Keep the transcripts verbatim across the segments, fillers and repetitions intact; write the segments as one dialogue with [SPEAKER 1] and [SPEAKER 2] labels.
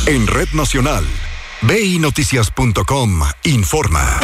[SPEAKER 1] En Red Nacional, B I Noticias punto com informa.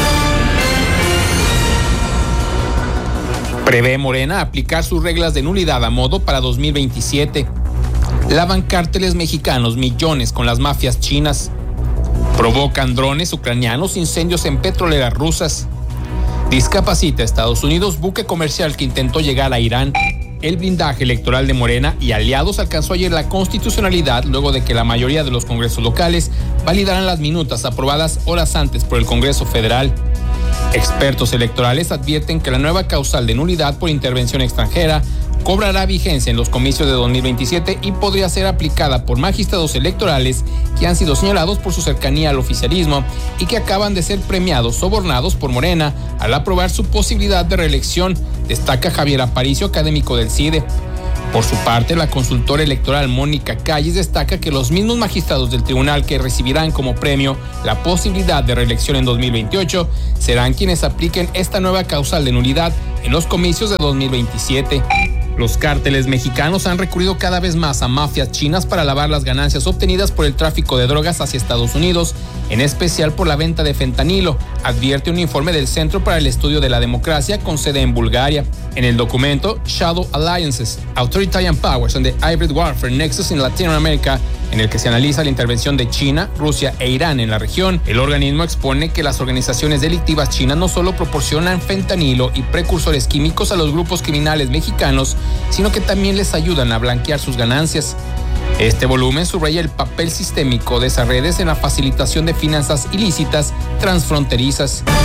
[SPEAKER 2] Prevé Morena aplicar sus reglas de nulidad a modo para dos mil veintisiete. Lavan cárteles mexicanos millones con las mafias chinas. Provocan drones ucranianos incendios en petroleras rusas. Discapacita a Estados Unidos buque comercial que intentó llegar a Irán. El blindaje electoral de Morena y aliados alcanzó ayer la constitucionalidad luego de que la mayoría de los congresos locales validaran las minutas aprobadas horas antes por el Congreso Federal. Expertos electorales advierten que la nueva causal de nulidad por intervención extranjera cobrará vigencia en los comicios de dos mil veintisiete y podría ser aplicada por magistrados electorales que han sido señalados por su cercanía al oficialismo y que acaban de ser premiados, sobornados por Morena al aprobar su posibilidad de reelección, destaca Javier Aparicio, académico del C I D E. Por su parte, la consultora electoral Mónica Calles destaca que los mismos magistrados del tribunal que recibirán como premio la posibilidad de reelección en dos mil veintiocho serán quienes apliquen esta nueva causal de nulidad en los comicios de dos mil veintisiete. Los cárteles mexicanos han recurrido cada vez más a mafias chinas para lavar las ganancias obtenidas por el tráfico de drogas hacia Estados Unidos, en especial por la venta de fentanilo, advierte un informe del Centro para el Estudio de la Democracia con sede en Bulgaria. En el documento Shadow Alliances, Authoritarian Powers and the Hybrid Warfare Nexus in Latin America, en el que se analiza la intervención de China, Rusia e Irán en la región, el organismo expone que las organizaciones delictivas chinas no solo proporcionan fentanilo y precursores químicos a los grupos criminales mexicanos, sino que también les ayudan a blanquear sus ganancias. Este volumen subraya el papel sistémico de esas redes en la facilitación de finanzas ilícitas transfronterizas.